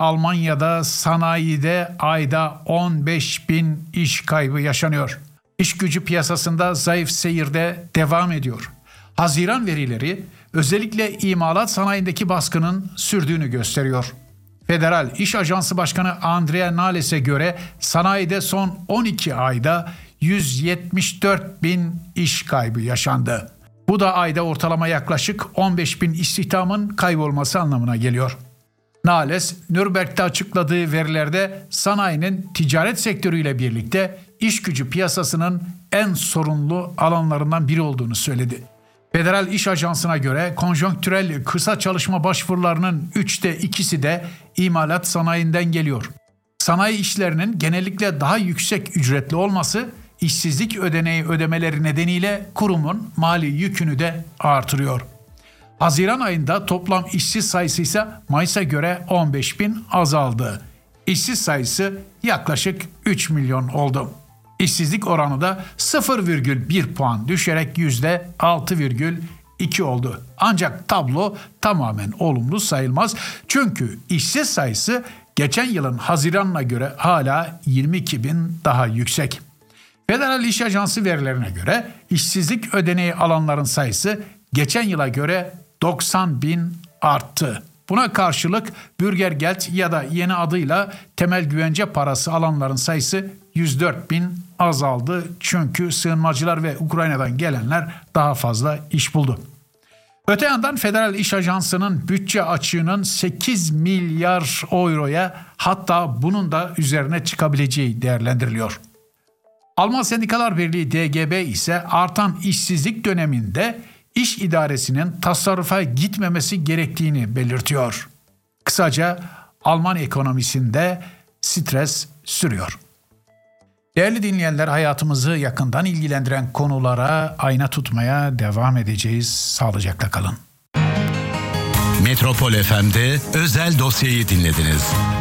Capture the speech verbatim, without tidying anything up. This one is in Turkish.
Almanya'da sanayide ayda on beş bin iş kaybı yaşanıyor. İş gücü piyasasında zayıf seyirde devam ediyor. Haziran verileri özellikle imalat sanayindeki baskının sürdüğünü gösteriyor. Federal İş Ajansı Başkanı Andrea Nales'e göre sanayide son on iki ayda yüz yetmiş dört bin iş kaybı yaşandı. Bu da ayda ortalama yaklaşık on beş bin istihdamın kaybolması anlamına geliyor. Nales, Nürnberg'de açıkladığı verilerde sanayinin ticaret sektörüyle birlikte iş gücü piyasasının en sorunlu alanlarından biri olduğunu söyledi. Federal İş Ajansı'na göre konjonktürel kısa çalışma başvurularının üçte ikisi de imalat sanayinden geliyor. Sanayi işlerinin genellikle daha yüksek ücretli olması, işsizlik ödeneği ödemeleri nedeniyle kurumun mali yükünü de artırıyor. Haziran ayında toplam işsiz sayısı ise Mayıs'a göre on beş bin azaldı. İşsiz sayısı yaklaşık üç milyon oldu. İşsizlik oranı da sıfır virgül bir puan düşerek yüzde altı virgül iki oldu. Ancak tablo tamamen olumlu sayılmaz. Çünkü işsiz sayısı geçen yılın Haziran'ına göre hala yirmi iki bin daha yüksek. Federal İş Ajansı verilerine göre işsizlik ödeneği alanların sayısı geçen yıla göre doksan bin arttı. Buna karşılık Bürgergeld ya da yeni adıyla temel güvence parası alanların sayısı yüz dört bin azaldı. Çünkü sığınmacılar ve Ukrayna'dan gelenler daha fazla iş buldu. Öte yandan Federal İş Ajansı'nın bütçe açığının sekiz milyar euroya, hatta bunun da üzerine çıkabileceği değerlendiriliyor. Alman Sendikalar Birliği D G B ise artan işsizlik döneminde İş idaresinin tasarrufa gitmemesi gerektiğini belirtiyor. Kısaca Alman ekonomisinde stres sürüyor. Değerli dinleyenler, hayatımızı yakından ilgilendiren konulara ayna tutmaya devam edeceğiz. Sağlıcakla kalın. Metropol F M'de özel dosyayı dinlediniz.